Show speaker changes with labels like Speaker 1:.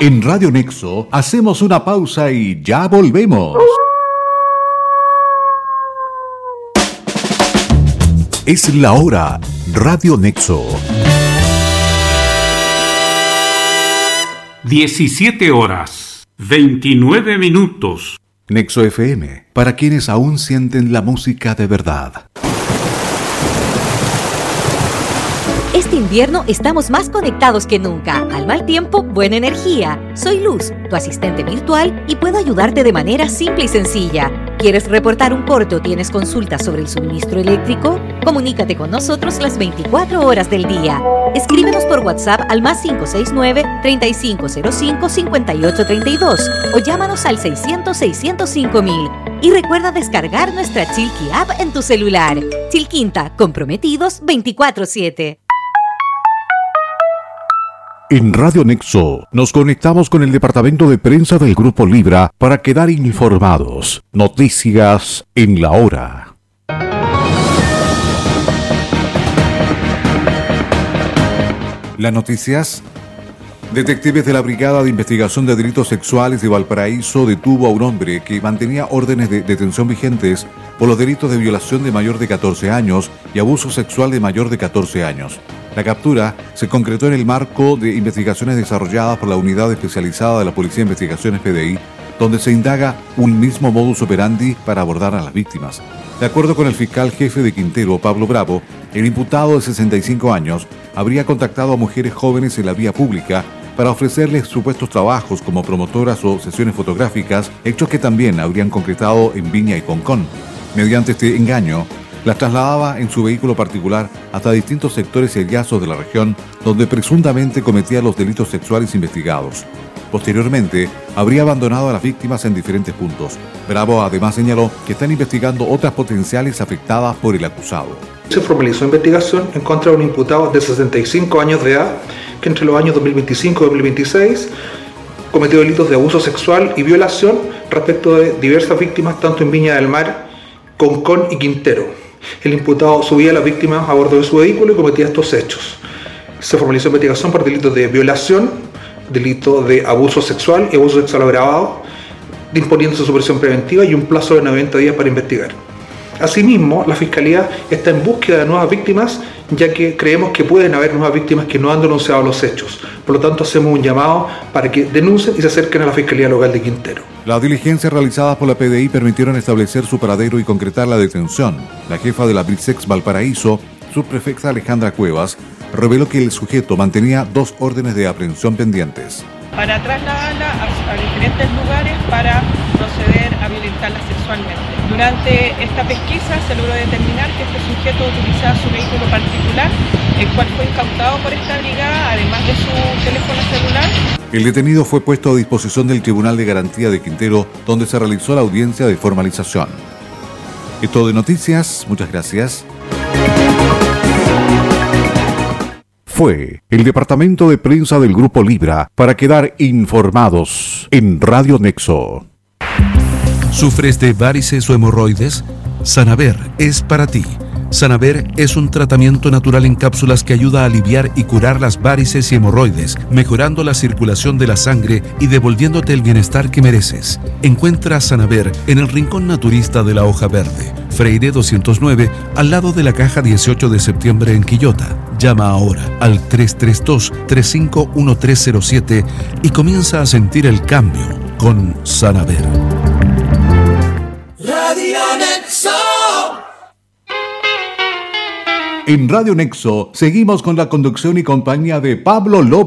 Speaker 1: En Radio Nexo hacemos una pausa y ya volvemos. Es la hora. Radio Nexo.
Speaker 2: 17 horas, 29 minutos.
Speaker 1: Nexo FM, para quienes aún sienten la música de verdad.
Speaker 3: Este invierno estamos más conectados que nunca. Al mal tiempo, buena energía. Soy Luz, tu asistente virtual, y puedo ayudarte de manera simple y sencilla. ¿Quieres reportar un corte o tienes consultas sobre el suministro eléctrico? Comunícate con nosotros las 24 horas del día. Escríbenos por WhatsApp al +3569-3505-5832 o llámanos al 600-605-000. Y recuerda descargar nuestra Chilqui App en tu celular. Chilquinta, comprometidos 24/7.
Speaker 1: En Radio Nexo nos conectamos con el departamento de prensa del Grupo Libra para quedar informados. Noticias en la hora. Las noticias. Detectives de la Brigada de Investigación de Delitos Sexuales de Valparaíso detuvo a un hombre que mantenía órdenes de detención vigentes por los delitos de violación de mayor de 14 años y abuso sexual de mayor de 14 años. La captura se concretó en el marco de investigaciones desarrolladas por la Unidad Especializada de la Policía de Investigaciones PDI, donde se indaga un mismo modus operandi para abordar a las víctimas. De acuerdo con el fiscal jefe de Quintero, Pablo Bravo, el imputado de 65 años habría contactado a mujeres jóvenes en la vía pública para ofrecerles supuestos trabajos como promotoras o sesiones fotográficas, hechos que también habrían concretado en Viña y Concón. Mediante este engaño, las trasladaba en su vehículo particular hasta distintos sectores y hallazgos de la región donde presuntamente cometía los delitos sexuales investigados. Posteriormente, habría abandonado a las víctimas en diferentes puntos. Bravo además señaló que están investigando otras potenciales afectadas por el acusado.
Speaker 4: Se formalizó investigación en contra de un imputado de 65 años de edad que entre los años 2025 y 2026 cometió delitos de abuso sexual y violación respecto de diversas víctimas tanto en Viña del Mar, Concón y Quintero. El imputado subía a las víctimas a bordo de su vehículo y cometía estos hechos. Se formalizó investigación por delitos de violación, delito de abuso sexual y abuso sexual agravado, imponiéndose su prisión preventiva y un plazo de 90 días para investigar. Asimismo, la Fiscalía está en búsqueda de nuevas víctimas, ya que creemos que pueden haber nuevas víctimas que no han denunciado los hechos. Por lo tanto, hacemos un llamado para que denuncien y se acerquen a la Fiscalía Local de Quintero.
Speaker 1: Las diligencias realizadas por la PDI permitieron establecer su paradero y concretar la detención. La jefa de la Brisex Valparaíso, subprefecta Alejandra Cuevas, reveló que el sujeto mantenía 2 órdenes de aprehensión pendientes.
Speaker 5: Para trasladarla a diferentes lugares para proceder a violentarla sexualmente. Durante esta pesquisa se logró determinar que este sujeto utilizaba su vehículo particular, el cual fue incautado por esta brigada, además de su teléfono celular.
Speaker 1: El detenido fue puesto a disposición del Tribunal de Garantía de Quintero, donde se realizó la audiencia de formalización. Es todo de noticias, muchas gracias. Fue el departamento de prensa del Grupo Libra para quedar informados en Radio Nexo.
Speaker 6: ¿Sufres de varices o hemorroides? Sanaver es para ti. Sanaver es un tratamiento natural en cápsulas que ayuda a aliviar y curar las varices y hemorroides, mejorando la circulación de la sangre y devolviéndote el bienestar que mereces. Encuentra Sanaver en el Rincón Naturista de la Hoja Verde, Freire 209, al lado de la Caja 18 de septiembre en Quillota. Llama ahora al 332-351307 y comienza a sentir el cambio con Sanaver.
Speaker 7: Radio Nexo.
Speaker 1: En Radio Nexo seguimos con la conducción y compañía de Pablo López.